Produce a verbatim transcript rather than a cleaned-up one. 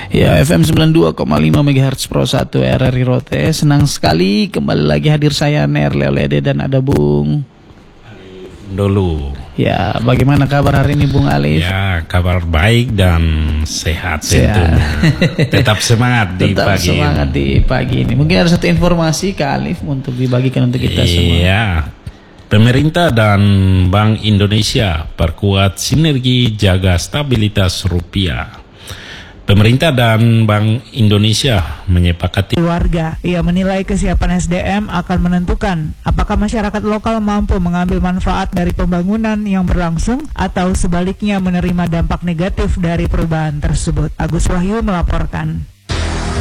Ya, F M sembilan puluh dua koma lima MHz Pro satu R R I Rote. Senang sekali kembali lagi hadir saya Ner Leolede dan ada Bung Dulu. Ya, bagaimana kabar hari ini Bung Alif? Ya, kabar baik dan sehat, Sehat. tentunya. Tetap semangat di Tetap pagi semangat ini. di pagi ini. Mungkin ada satu informasi Kak Alif untuk dibagikan untuk kita semua. Iya. Pemerintah dan Bank Indonesia perkuat sinergi jaga stabilitas rupiah. Pemerintah dan Bank Indonesia menyepakati Keluarga, ia menilai kesiapan S D M akan menentukan apakah masyarakat lokal mampu mengambil manfaat dari pembangunan yang berlangsung atau sebaliknya menerima dampak negatif dari perubahan tersebut. Agus Wahyu melaporkan.